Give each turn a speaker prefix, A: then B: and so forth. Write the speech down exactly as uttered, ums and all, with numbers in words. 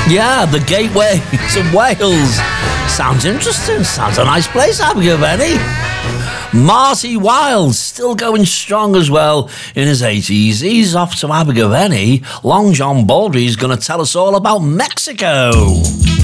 A: Yeah, the gateway to Wales. Sounds interesting. Sounds a nice place, Abergavenny. Marty Wilde, still going strong as well in his eighties. He's off to Abergavenny. Long John Baldry's going to tell us all about Mexico.